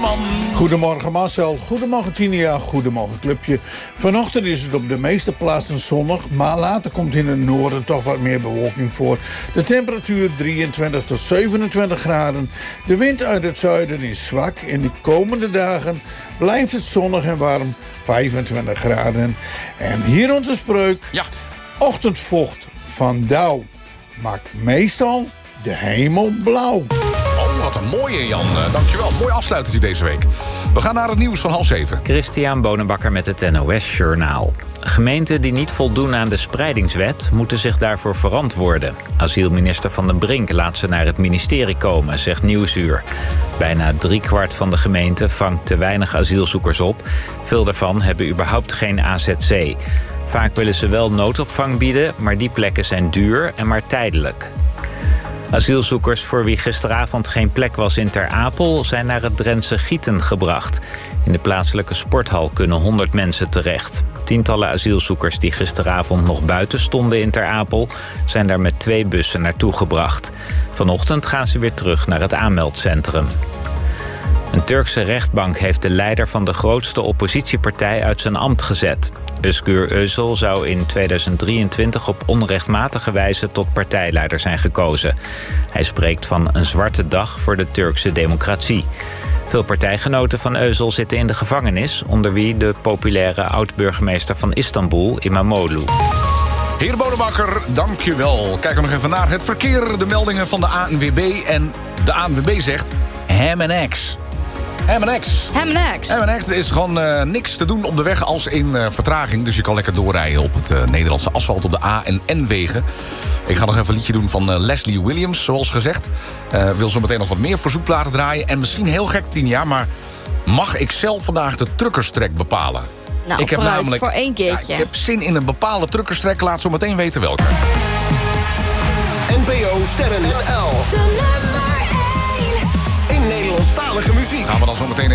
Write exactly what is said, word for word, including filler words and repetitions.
Kwakkelman. Goedemorgen Marcel, goedemorgen Tinia, goedemorgen clubje. Vanochtend is het op de meeste plaatsen zonnig, maar later komt in het noorden toch wat meer bewolking voor. De temperatuur drieëntwintig tot zevenentwintig graden. De wind uit het zuiden is zwak. In de komende dagen blijft het zonnig en warm, vijfentwintig graden. En hier onze spreuk. Ja. Ochtendvocht van dauw maakt meestal de hemel blauw. Oh, wat een mooie, Jan. Uh, dankjewel. Mooi afsluitend deze week. We gaan naar het nieuws van half zeven. Christian Bonenbakker met het N O S Journaal. Gemeenten die niet voldoen aan de spreidingswet moeten zich daarvoor verantwoorden. Asielminister Van den Brink laat ze naar het ministerie komen, zegt Nieuwsuur. Bijna driekwart van de gemeenten vangt te weinig asielzoekers op. Veel daarvan hebben überhaupt geen A Z C. Vaak willen ze wel noodopvang bieden, maar die plekken zijn duur en maar tijdelijk. Asielzoekers voor wie gisteravond geen plek was in Ter Apel zijn naar het Drentse Gieten gebracht. In de plaatselijke sporthal kunnen honderd mensen terecht. Tientallen asielzoekers die gisteravond nog buiten stonden in Ter Apel zijn daar met twee bussen naartoe gebracht. Vanochtend gaan ze weer terug naar het aanmeldcentrum. Een Turkse rechtbank heeft de leider van de grootste oppositiepartij uit zijn ambt gezet. Özgür Özel zou in tweeduizend drieëntwintig op onrechtmatige wijze tot partijleider zijn gekozen. Hij spreekt van een zwarte dag voor de Turkse democratie. Veel partijgenoten van Özel zitten in de gevangenis, onder wie de populaire oud-burgemeester van Istanbul, Imamoglu. Heer Bonenbakker, dankjewel. Kijken we nog even naar het verkeer, de meldingen van de A N W B. En de A N W B zegt hem en X. Hem en X. Hem en X. Hem en X. Er is gewoon uh, niks te doen op de weg als in uh, vertraging. Dus je kan lekker doorrijden op het uh, Nederlandse asfalt op de A en N-wegen. Ik ga nog even een liedje doen van uh, Leslie Williams, zoals gezegd. Uh, wil zo meteen nog wat meer verzoekplaten draaien. En misschien heel gek, tien jaar, maar mag ik zelf vandaag de truckerstrek bepalen? Nou, ik heb vooruit, namelijk, voor één keertje. Ja, ik heb zin in een bepaalde truckerstrek. Laat zo meteen weten welke. N P O Sterren N L. De nummer één. In Nederlandstalige muziek. Gaan we dan zo meteen